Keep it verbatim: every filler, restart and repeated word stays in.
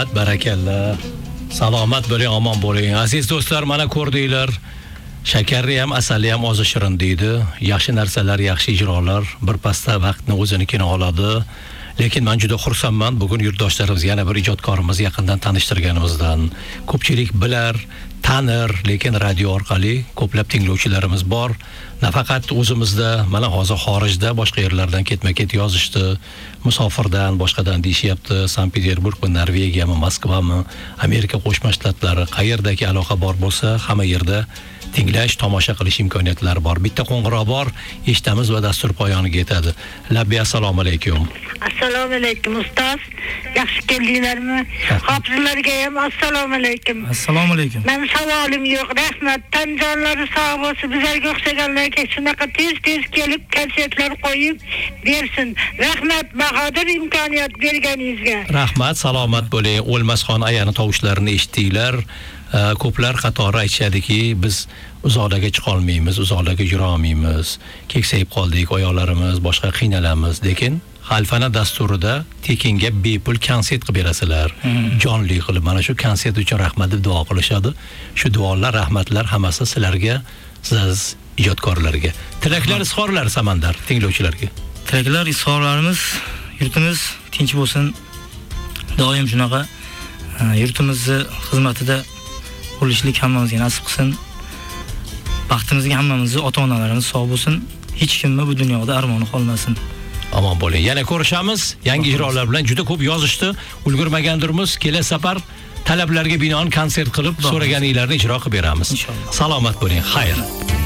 Marhamat, barakalla. Salomat bo'ling, omon bo'ling. Aziz do'stlar, mana ko'rdinglar. Shakarri ham, asali ham ozi shirin deydi. Yaxshi narsalar, yaxshi ijrolar bir pasda vaqtni o'zinikini oladi. Lekin men juda xursandman bugun yurtdoshlarimiz yana bir ijodkorimiz yaqindan tanishtirganimizdan. Ko'pchilik bilar, tanir, lekin radio orqali ko'plab tinglovchilarimiz bor. Nafaqat o'zimizda, mana hozir xorijda boshqa yerlardan ketma-ket yozishdi. Musofirdan, boshqadan deyishyapti. Sankt-Peterburgmi, Norvegiyami, Moskvami, Amerika Qo'shma Shtatlari, qayerdagi aloqa bor bo'lsa, hamma yerda tinglash, tomosha qilish imkoniyatlari bor. Bitta qo'ng'iroq bor, eshitamiz va dastur poyoniga yetadi. Labbi, assalomu alaykum. Assalomu alaykum ustoz. Yaxshi keldinglarmi? Hofizlarga ham assalomu alaykum. Assalomu alaykum. Men savolim yo'q, rahmat. Tanjonlari sog' bo'lsin, bizlarga o'xshaganlarga shunaqa tez-tez kelib konsertlar qo'yib bersin. Rahmat Bahodir, imkoniyat berganingizga. Rahmat, salomat bo'ling. O'lmasxon ayani tovushlarini eshitdinglar. Ko'plar qatori aytishadiki, biz uzoqlarga chiqa olmaymiz, uzoqlarga yura olmaymiz. Keksayib qoldik, oyoqlarimiz boshqa qiynalamiz, lekin Xalfana dasturida tekinga bepul konsert qilib berasizlar. Hmm. Jonli qilib mana shu konsert uchun rahmat deb duo qilishadi. Shu duolar, rahmatlar hammasi sizlarga, siz ijodkorlarga. Tilaklar, izhorlar Samandar tinglovchilarga. Tilaklar, izhorlarimiz yurtimiz tinch bo'lsin. Doim shunaqa yurtimizni xizmatida bo'lishlik hammamizga nasib qilsin. Baxtimizga hammamizni ota-onalarimiz sog' bo'lsin. Hech kimni bu dunyoda armoni qolmasin. Omon bo'ling. Yana ko'rishamiz. Yangi ijrolar bilan juda ko'p yozishdi. Ulgurmagandirmiz. Kelasi safar talablarga binoan konsert qilib, so'raganinglarni ijro qilib beramiz. Salomat bo'ling. Xayr.